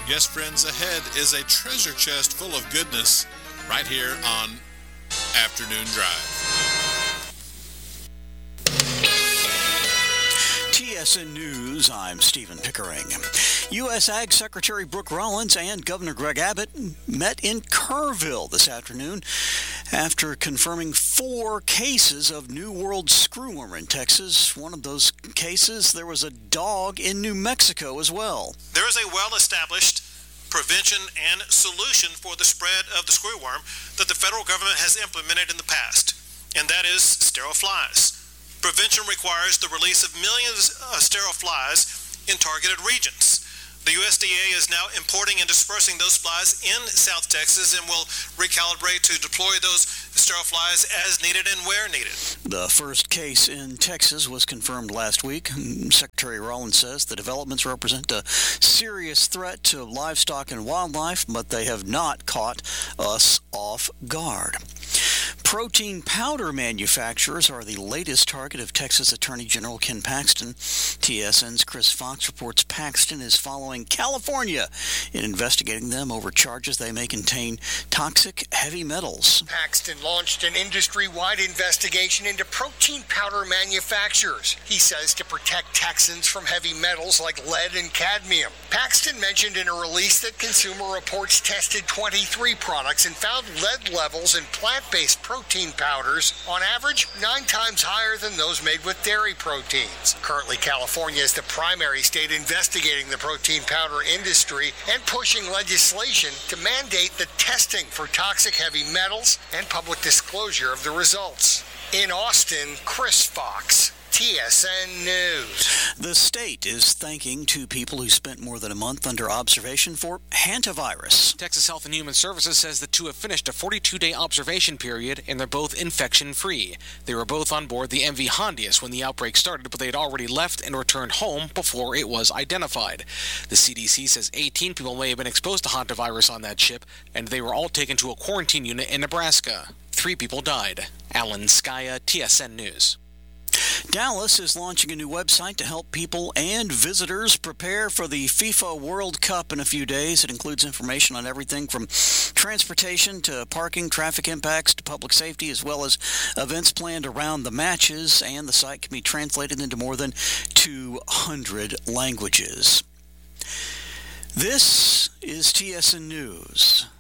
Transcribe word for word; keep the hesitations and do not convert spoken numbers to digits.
Yes, friends, ahead is a treasure chest full of goodness right here on Afternoon Drive. T S N News, I'm Stephen Pickering. U S Ag Secretary Brooke Rollins and Governor Greg Abbott met in Kerrville this afternoon after confirming four cases of New World screwworm in Texas. One of those cases, there was a dog in New Mexico as well. There is a well-established prevention and solution for the spread of the screwworm that the federal government has implemented in the past, and that is sterile flies. Prevention requires the release of millions of sterile flies in targeted regions. The U S D A is now importing and dispersing those flies in South Texas and will recalibrate to deploy those sterile flies as needed and where needed. The first case in Texas was confirmed last week. Secretary Rollins says the developments represent a serious threat to livestock and wildlife, but they have not caught us off guard. Protein powder manufacturers are the latest target of Texas Attorney General Ken Paxton. T S N's Chris Fox reports Paxton is following California in investigating them over charges they may contain toxic heavy metals. Paxton launched an industry-wide investigation into protein powder manufacturers, he says, to protect Texans from heavy metals like lead and cadmium. Paxton mentioned in a release that Consumer Reports tested twenty-three products and found lead levels in plant-based protein powders, on average, nine times higher than those made with dairy proteins. Currently, California is the primary state investigating the protein powder industry and pushing legislation to mandate the testing for toxic heavy metals and public disclosure of the results. In Austin, Chris Fox, T S N News. The state is thanking two people who spent more than a month under observation for hantavirus. Texas Health and Human Services says the two have finished a forty-two day observation period, and they're both infection-free. They were both on board the M V Hondius when the outbreak started, but they had already left and returned home before it was identified. The C D C says eighteen people may have been exposed to hantavirus on that ship, and they were all taken to a quarantine unit in Nebraska. Three people died. Alan Skaya, T S N News. Dallas is launching a new website to help people and visitors prepare for the FIFA World Cup in a few days. It includes information on everything from transportation to parking, traffic impacts to public safety, as well as events planned around the matches, and the site can be translated into more than two hundred languages. This is T S N News.